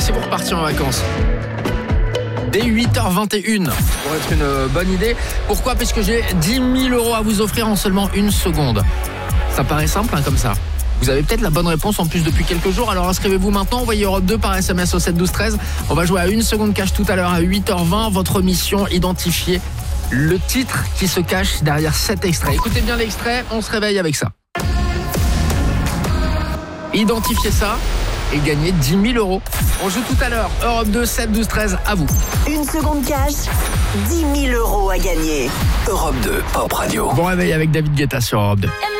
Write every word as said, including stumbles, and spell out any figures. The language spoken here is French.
si vous repartiez en vacances dès huit heures vingt et une, pour être une bonne idée. Pourquoi ? Parce que j'ai dix mille euros à vous offrir en seulement une seconde. Ça paraît simple hein, comme ça. Vous avez peut-être la bonne réponse en plus depuis quelques jours, alors inscrivez-vous maintenant, envoyez Europe deux par S M S au sept douze treize. On va jouer à une seconde cash tout à l'heure à huit heures vingt. Votre mission, identifier le titre qui se cache derrière cet extrait. Écoutez bien l'extrait, on se réveille avec ça. Identifiez ça et gagnez dix mille euros. On joue tout à l'heure, Europe deux, sept douze treize, à vous. Une seconde cash, dix mille euros à gagner. Europe deux, Pop Radio. Bon réveil avec David Guetta sur Europe deux.